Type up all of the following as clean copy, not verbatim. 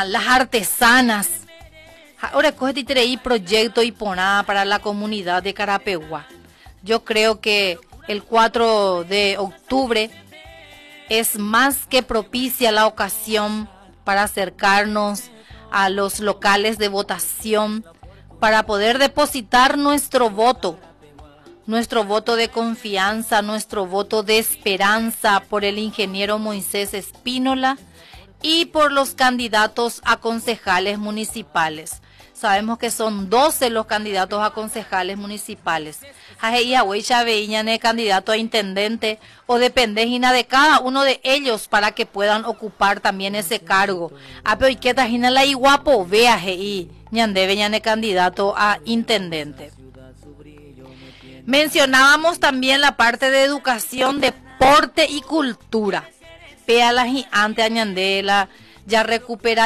las artesanas. Ahora coge y proyecto y poná para la comunidad de Carapeguá. Yo creo que el 4 de octubre es más que propicia la ocasión para acercarnos a los locales de votación para poder depositar nuestro voto de confianza, nuestro voto de esperanza por el ingeniero Moisés Espínola y por los candidatos a concejales municipales. Sabemos que son 12 los candidatos a concejales municipales. Candidato a intendente o dependejina de cada uno de ellos para que puedan ocupar también ese cargo. La iguapo vea candidato a intendente. Mencionábamos también la parte de educación, deporte y cultura. Peala y ante añandela ya recupera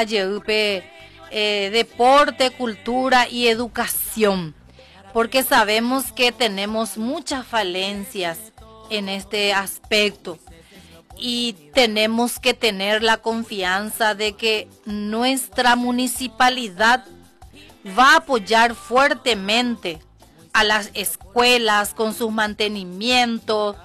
deporte, cultura y educación, porque sabemos que tenemos muchas falencias en este aspecto y tenemos que tener la confianza de que nuestra municipalidad va a apoyar fuertemente a las escuelas con sus mantenimientos,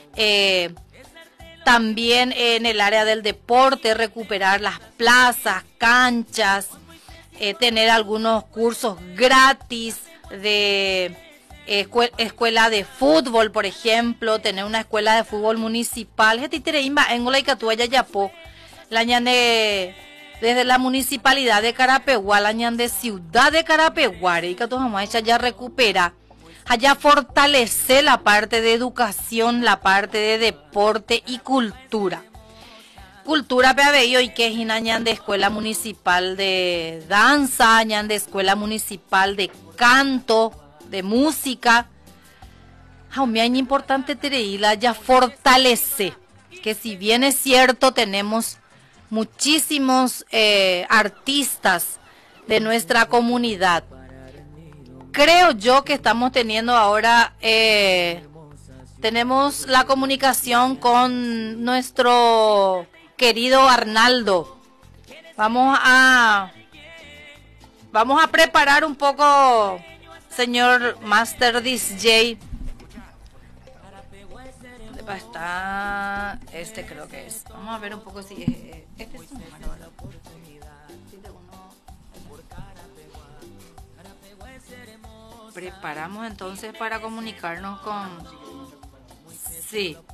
también en el área del deporte, recuperar las plazas, canchas, tener algunos cursos gratis de escuela de fútbol, por ejemplo, tener una escuela de fútbol municipal. Desde la municipalidad de Carapeguá, la de ciudad de Carapeguá, y que ya recupera, allá fortalece la parte de educación, la parte de deporte y cultura. Cultura peabello y que es de escuela municipal de danza, de escuela municipal de canto, de música. Es importante tenerla, ya fortalece, que si bien es cierto tenemos muchísimos artistas de nuestra comunidad, creo yo que estamos teniendo ahora, tenemos la comunicación con nuestro querido Arnaldo. Vamos a preparar un poco, señor Master DJ. ¿Dónde está? Este creo que es. Vamos a ver un poco si este es un número. Preparamos entonces para comunicarnos con... Sí.